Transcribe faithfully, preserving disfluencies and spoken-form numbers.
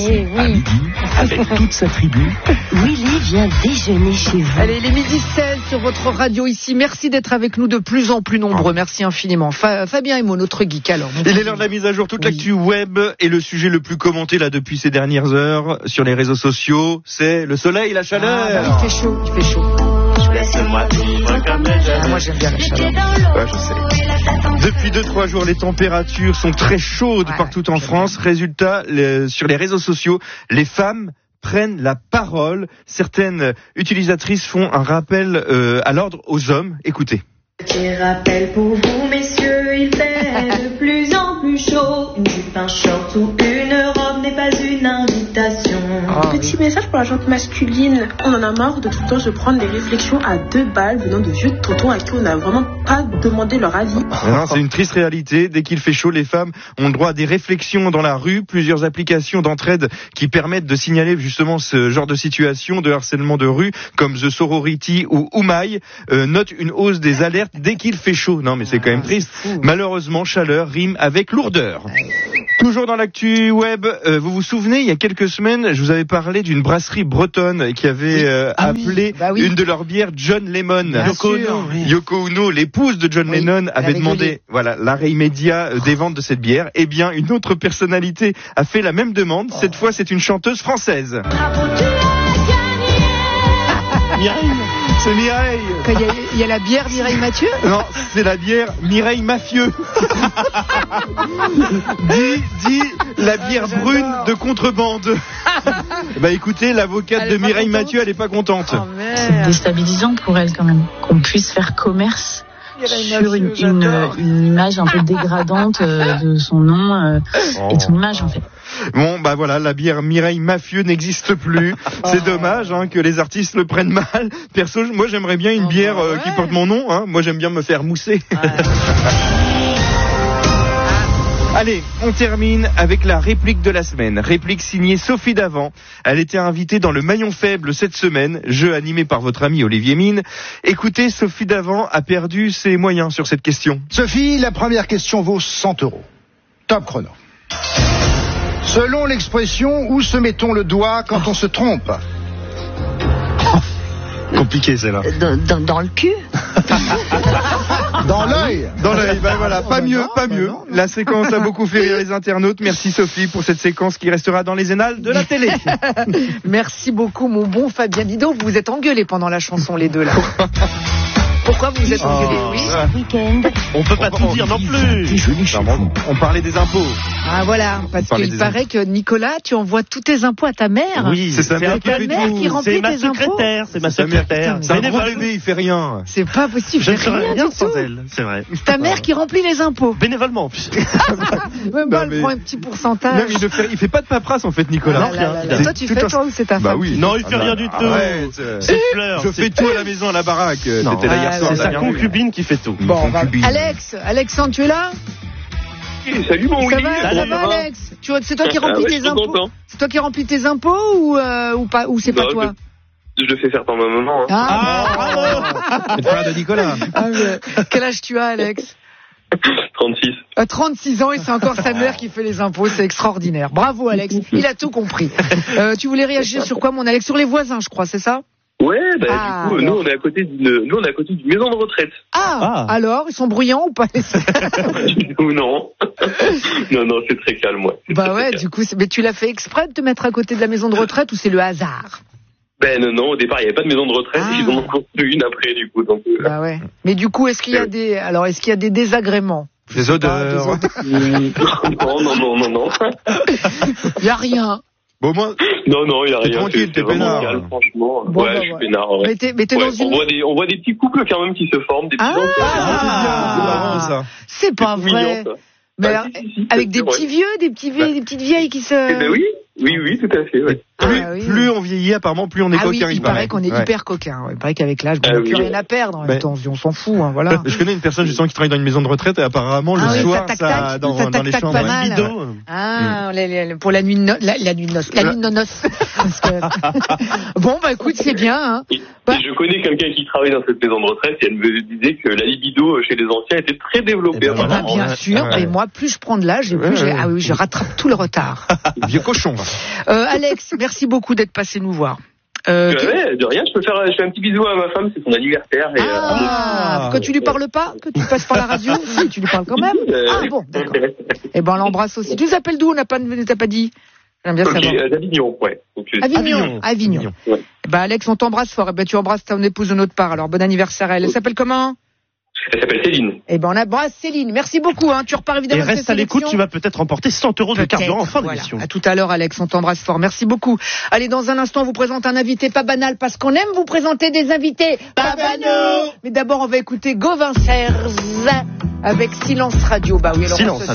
Eh oui. À midi, avec toute sa tribu, Willy vient déjeuner chez vous. Allez, les midi seize sur votre radio ici. Merci d'être avec nous de plus en plus nombreux. Ah. Merci infiniment. Fa- Fabien Emo, notre geek alors. Il est l'heure de la mise à jour, toute Oui. l'actu web et le sujet le plus commenté là depuis ces dernières heures sur les réseaux sociaux, c'est le soleil, la chaleur. Ah, bah, il fait chaud, il fait chaud. Laisse-moi vivre comme Ah, moi j'aime bien la chaleur. Ouais, je sais. Depuis deux trois jours, les températures sont très chaudes Ouais, partout en j'aime France. Résultat, les- sur les réseaux sociaux, les femmes prennent la parole. Certaines utilisatrices font un rappel euh, à l'ordre aux hommes. Écoutez. Petit rappel pour vous, messieurs, il fait de plus en plus chaud. Une jupe, un short ou une robe n'est pas une invitation. Ah, Petit message pour la gente masculine. On en a marre de tout le temps se prendre des réflexions à deux balles venant de vieux tontons à qui on n'a vraiment pas demandé leur avis. Non, c'est une triste réalité. Dès qu'il fait chaud, les femmes ont le droit à des réflexions dans la rue. Plusieurs applications d'entraide qui permettent de signaler justement ce genre de situation de harcèlement de rue, comme The Sorority ou Oumai, euh, notent une hausse des alertes dès qu'il fait chaud. Non, mais c'est quand même triste. Malheureusement, chaleur rime avec lourdeur. Toujours dans l'actu web, euh, vous vous souvenez, il y a quelques semaines, je vous avais parlé d'une brasserie bretonne qui avait euh, Ah oui, appelé bah oui. une de leurs bières John Lemon. Bien Yoko sûr. Ono, Yoko Ono, l'épouse de John Oui, Lennon, elle avait avait demandé gueulé. voilà, l'arrêt immédiat euh, des ventes de cette bière. Eh bien, une autre personnalité a fait la même demande. Oh. Cette fois, c'est une chanteuse française. Mireille. C'est Mireille. Il y, a, il y a la bière Mireille Mathieu. Non, c'est la bière Mireille Mafieux. dit, dit la bière j'adore. brune de contrebande. Bah écoutez, l'avocate Elle de est pas Mireille contente Mathieu, elle est pas contente. Oh C'est merde. déstabilisant pour elle quand même, qu'on puisse faire commerce Mireille sur une, Mathieu, une, j'adore. une image un peu dégradante euh, de son nom euh, et de son image en fait. Bon, bah voilà, la bière Mireille Mafieux n'existe plus. C'est dommage hein, que les artistes le prennent mal. Perso, moi j'aimerais bien une Oh, bière bah euh, ouais. qui porte mon nom. Hein. Moi j'aime bien me faire mousser. Allez, on termine avec la réplique de la semaine. Réplique signée Sophie Davant. Elle était invitée dans le Maillon Faible cette semaine, jeu animé par votre ami Olivier Mine. Écoutez, Sophie Davant a perdu ses moyens sur cette question. Sophie, la première question vaut cent euros. Top chrono. Selon l'expression, où se met-on le doigt quand on se trompe? Compliqué celle-là. Dans, dans, dans le cul. Dans l'œil. Dans l'œil, ben voilà, pas bah mieux, non, pas bah mieux. non. La séquence a beaucoup fait rire les internautes. Merci Sophie pour cette séquence qui restera dans les annales de la télé. Merci beaucoup, mon bon Fabien. Dis donc, vous vous êtes engueulés pendant la chanson, les deux là. Pourquoi vous vous êtes engueulés? Oui. Week-end. on peut pas tout dire non plus. Déjeuner chez vous. On parlait des impôts. Ah voilà, parce parlait qu'il des paraît que Nicolas, tu envoies tous tes impôts à ta mère. Oui, C'est sa mère qui ta fait mère tout. qui remplit C'est ma tes impôts. secrétaire, c'est ma C'est sa mère. secrétaire. C'est un gros Bénévole. bébé, il fait rien. C'est pas possible, Je ne fais ferai rien rien du sans tout. elle, c'est vrai. Ta mère qui remplit les impôts. Bénévolement. Même Non, pas, elle mais- prend un petit pourcentage. Même il, ne fait, il fait pas de paperasse en fait, Nicolas. Ah là là là. C'est Toi, tu tout fais un- toi ou c'est ta Bah femme? oui. Non, il fait Ah, rien bah, du tout. arrête. C'est fleur. Je fais tout à la maison, à la baraque. Non. C'était là hier Ah, soir. là, C'est t'as sa bien vu. concubine qui fait tout. Bon, bah, concubine. Alex, Alexandre, tu es là? Salut mon Ça Willy, va, ça Salut. va, Alex? Tu vois, c'est toi qui Ah remplis ouais, je tes suis impôts? content. C'est toi qui remplis tes impôts ou euh, ou pas ou c'est pas Non, toi? Je le fais faire par ma maman. Hein. Ah, C'est le frère de Nicolas. ah, mais quel âge tu as, Alex? trente-six. À trente-six ans et c'est encore sa mère qui fait les impôts, c'est extraordinaire. Bravo Alex, il a tout compris. Euh, tu voulais réagir sur quoi mon Alex? Sur les voisins je crois, c'est ça? Ouais, bah Ah, du coup, alors. nous on est à côté d'une, nous on est à côté d'une maison de retraite. Ah, Ah. alors, ils sont bruyants ou pas? Ou non. non, non, c'est très calme, moi. C'est Bah très, ouais, très du coup, c'est- mais tu l'as fait exprès de te mettre à côté de la maison de retraite ou c'est le hasard? Ben non, non, au départ il n'y avait pas de maison de retraite, Ah. ils en ont construit une après du coup. Donc, euh, Bah ouais. Mais du coup, est-ce qu'il y a des, alors est-ce qu'il y a des désagréments? Des odeurs. non, non, non, non, non. Il y a rien. Bon, au moins, Non, non, il n'y a T'es rien. tranquille, c'est, t'es c'est vraiment peinard. calme, franchement. Bon, ouais, bah, je suis ouais. peinard. Ouais. Mais t'es, mais t'es Ouais, dans on, une, voit des, on voit des petits couples quand même qui se forment, des petits Ah. enfants. Ah. c'est marrant ça. c'est pas C'est mignon, vrai. ça. Mais Ah, alors, si, si, si, avec c'est des vrai. petits vieux, des petits vieux, des petites vieilles qui se. Eh ben oui, oui, oui, tout à fait. Ouais. plus, Ah oui. plus on vieillit, apparemment, plus on est Ah coquin. oui, il paraît qu'on est Ouais. hyper coquin. Ouais. Il paraît qu'avec l'âge, on Ah n'a oui. plus rien à perdre. En même Ben. temps, on s'en fout. Hein, voilà. Je connais une personne justement qui travaille dans une maison de retraite et apparemment le Ah oui, ça soir, tac, ça, tac, dans, ça dans tac, les tac chambres. pas ouais. mal. Libido. Ah, les- les- pour la nuit de no- la, la nuit de noces. La nuit de noces. Parce que- Bon, bah écoute, c'est bien. Hein. Et, Bah. et je connais quelqu'un qui travaille dans cette maison de retraite et elle me disait que la libido chez les anciens était très développée. Eh ben, Eh ben, apparemment. bien ouais, sûr, ouais. et moi, plus je prends de l'âge, et plus Ouais, j'ai- ouais. ah oui, je rattrape tout le retard. Vieux cochon. va. Euh, Alex, merci beaucoup d'être passé nous voir. Euh, qui- Ouais, de rien, je peux faire je fais un petit bisou à ma femme, c'est son anniversaire. Et, Ah, que tu lui parles pas, que tu passes par la radio, si tu lui parles quand même. euh, Ah bon, d'accord. Eh ben, on l'embrasse aussi. Tu nous appelles d'où? On n'a pas, ne t'a pas dit. J'aime bien Ok, savoir. euh, d'Avignon, ouais. Donc, euh, Avignon. Avignon. Avignon. Ouais. Eh ben, Alex, on t'embrasse fort. Eh ben, tu embrasses ton épouse de notre part. Alors, bon anniversaire à elle. Elle s'appelle comment? Elle s'appelle Céline. Eh ben, on embrasse Céline. Merci beaucoup, hein. Tu repars Et évidemment. reste à l'écoute, tu vas peut-être remporter cent euros de Peut-être. carburant en fin Voilà. d'émission. À tout à l'heure, Alex. On t'embrasse fort. Merci beaucoup. Allez, dans un instant, on vous présente un invité pas banal parce qu'on aime vous présenter des invités pas banaux. Mais d'abord, on va écouter Gauvin Serre avec Silence Radio. Bah oui, alors on Silence. se